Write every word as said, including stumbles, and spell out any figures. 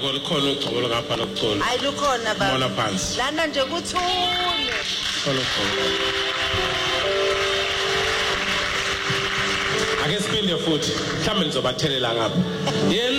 Yebo likhona ugcobolo ngapha lokucula. Hayi lukhona baba. Bona phansi. Lana nje kuthule. Khona ugcobolo. Ake siphinde futhi. Mhlambe nizobathelela ngapha. Yena